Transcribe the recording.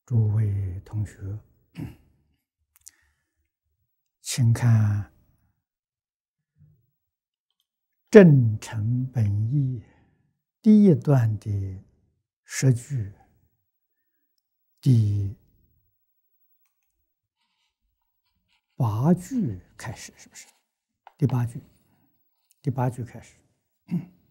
诸位同学，请看正诚本义第一段的10句，第8句开始，是不是？第8句开始。